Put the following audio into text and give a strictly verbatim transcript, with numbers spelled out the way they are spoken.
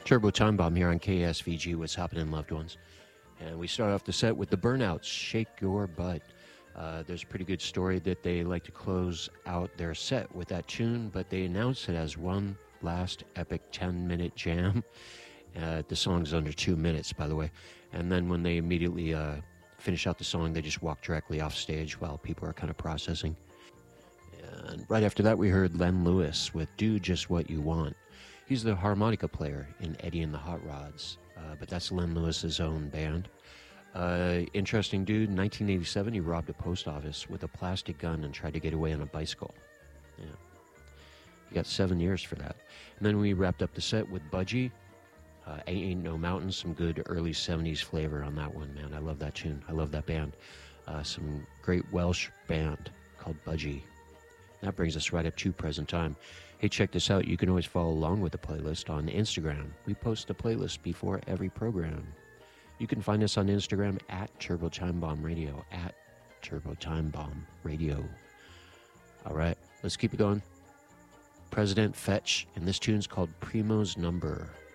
Turbo Time Bomb here on K S V G. What's happening, loved ones? And we start off the set with the Burnouts, Shake Your Butt. Uh, there's a pretty good story that they like to close out their set with that tune, but they announced it as one last epic ten-minute jam. Uh, the song's under two minutes, by the way. And then when they immediately uh, finish out the song, they just walk directly off stage while people are kind of processing. And right after that, we heard Len Lewis with Do Just What You Want. He's the harmonica player in Eddie and the Hot Rods, uh, but that's Len Lewis's own band. Uh, interesting dude. In nineteen eighty-seven, he robbed a post office with a plastic gun and tried to get away on a bicycle. Yeah, he got seven years for that. And then we wrapped up the set with Budgie. Uh, Ain't No Mountain, some good early seventies flavor on that one, man. I love that tune. I love that band. Uh, some great Welsh band called Budgie. That brings us right up to present time. Hey, check this out. You can always follow along with the playlist on Instagram. We post a playlist before every program. You can find us on Instagram at Turbo Time Bomb Radio, at Turbo Time Bomb Radio. All right, let's keep it going. President Fetch, and this tune's called Primo's Number.